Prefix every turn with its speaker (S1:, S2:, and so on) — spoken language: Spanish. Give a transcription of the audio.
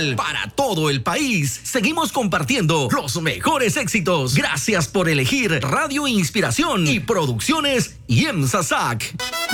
S1: nacional para todo el país. Seguimos compartiendo los mejores éxitos. Gracias por elegir Radio Inspiración y Producciones IEMSA SAC.